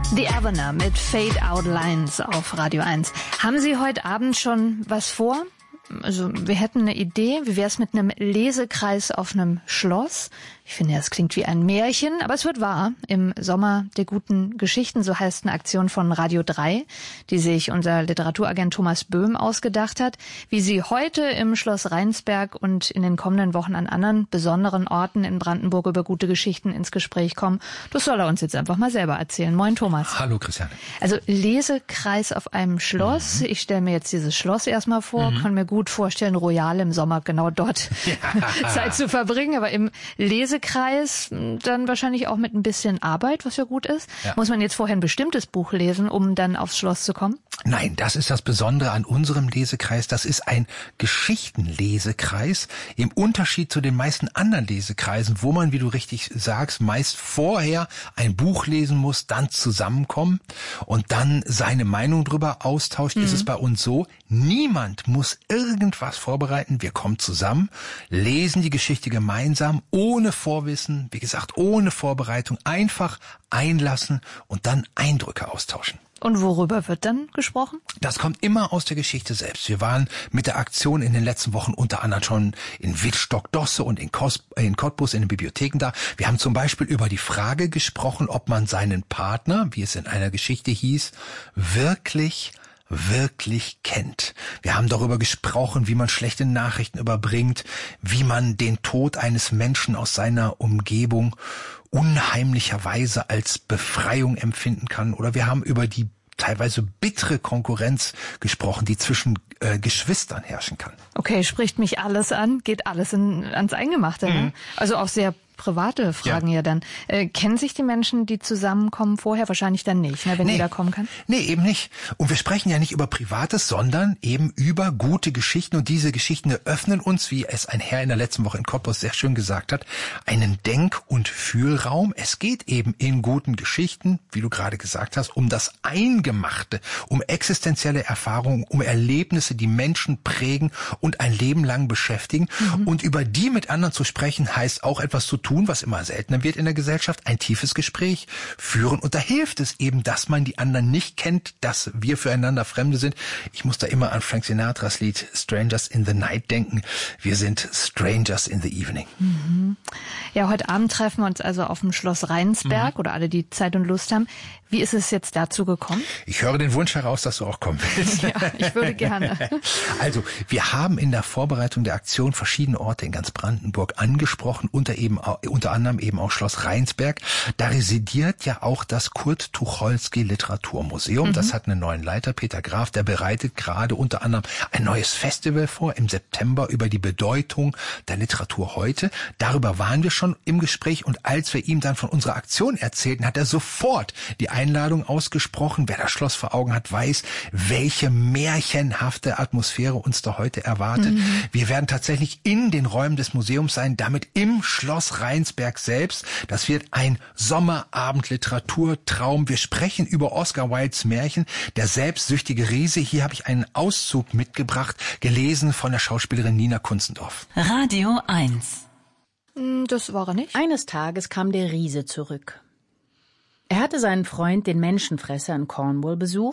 The Avener mit Fade Out Lines auf Radio 1. Haben Sie heute Abend schon was vor? Also wir hätten eine Idee. Wie wäre es mit einem Lesekreis auf einem Schloss? Ich finde, das klingt wie ein Märchen, aber es wird wahr. Im Sommer der guten Geschichten, so heißt eine Aktion von Radio 3, die sich unser Literaturagent Thomas Böhm ausgedacht hat. Wie Sie heute im Schloss Rheinsberg und in den kommenden Wochen an anderen besonderen Orten in Brandenburg über gute Geschichten ins Gespräch kommen, das soll er uns jetzt einfach mal selber erzählen. Moin Thomas. Hallo Christiane. Also Lesekreis auf einem Schloss. Ich stelle mir jetzt dieses Schloss erstmal vor, kann mir gut vorstellen, Royal im Sommer genau dort Zeit zu verbringen, aber im Lesekreis dann wahrscheinlich auch mit ein bisschen Arbeit, was ja gut ist. Ja. Muss man jetzt vorher ein bestimmtes Buch lesen, um dann aufs Schloss zu kommen? Nein, das ist das Besondere an unserem Lesekreis. Das ist ein Geschichtenlesekreis im Unterschied zu den meisten anderen Lesekreisen, wo man, wie du richtig sagst, meist vorher ein Buch lesen muss, dann zusammenkommen und dann seine Meinung drüber austauscht. Ist es bei uns so, niemand muss irgendwas vorbereiten. Wir kommen zusammen, lesen die Geschichte gemeinsam, ohne Vorwissen, wie gesagt, ohne Vorbereitung, einfach einlassen und dann Eindrücke austauschen. Und worüber wird dann gesprochen? Das kommt immer aus der Geschichte selbst. Wir waren mit der Aktion in den letzten Wochen unter anderem schon in Wittstock-Dosse und in Cottbus in den Bibliotheken da. Wir haben zum Beispiel über die Frage gesprochen, ob man seinen Partner, wie es in einer Geschichte hieß, wirklich kennt. Wir haben darüber gesprochen, wie man schlechte Nachrichten überbringt, wie man den Tod eines Menschen aus seiner Umgebung unheimlicherweise als Befreiung empfinden kann. Oder wir haben über die teilweise bittere Konkurrenz gesprochen, die zwischen Geschwistern herrschen kann. Okay, spricht mich alles an, geht alles ans Eingemachte. Ne? Also auch sehr private Fragen ja dann. Kennen sich die Menschen, die zusammenkommen, vorher? Wahrscheinlich dann nicht, ne, wenn jeder kommen kann? Nee, eben nicht. Und wir sprechen ja nicht über Privates, sondern eben über gute Geschichten. Und diese Geschichten eröffnen uns, wie es ein Herr in der letzten Woche in Cottbus sehr schön gesagt hat, einen Denk- und Fühlraum. Es geht eben in guten Geschichten, wie du gerade gesagt hast, um das Eingemachte, um existenzielle Erfahrungen, um Erlebnisse, die Menschen prägen und ein Leben lang beschäftigen. Und über die mit anderen zu sprechen, heißt auch etwas zu tun, was immer seltener wird in der Gesellschaft, ein tiefes Gespräch führen. Und da hilft es eben, dass man die anderen nicht kennt, dass wir füreinander Fremde sind. Ich muss da immer an Frank Sinatras Lied Strangers in the Night denken. Wir sind Strangers in the Evening. Ja, heute Abend treffen wir uns also auf dem Schloss Rheinsberg oder alle, die Zeit und Lust haben. Wie ist es jetzt dazu gekommen? Ich höre den Wunsch heraus, dass du auch kommen willst. Ja, ich würde gerne. Also, wir haben in der Vorbereitung der Aktion verschiedene Orte in ganz Brandenburg angesprochen, unter anderem eben auch Schloss Rheinsberg. Da residiert ja auch das Kurt Tucholsky Literaturmuseum. Das hat einen neuen Leiter, Peter Graf, der bereitet gerade unter anderem ein neues Festival vor im September über die Bedeutung der Literatur heute. Darüber waren wir schon im Gespräch und als wir ihm dann von unserer Aktion erzählten, hat er sofort die Einladung ausgesprochen. Wer das Schloss vor Augen hat, weiß, welche märchenhafte Atmosphäre uns da heute erwartet. Wir werden tatsächlich in den Räumen des Museums sein, damit im Schloss Rheinsberg selbst. Das wird ein Sommerabend-Literaturtraum. Wir sprechen über Oscar Wildes Märchen, Der selbstsüchtige Riese. Hier habe ich einen Auszug mitgebracht, gelesen von der Schauspielerin Nina Kunzendorf. Radio 1. Das war er nicht. Eines Tages kam der Riese zurück. Er hatte seinen Freund, den Menschenfresser in Cornwall, besucht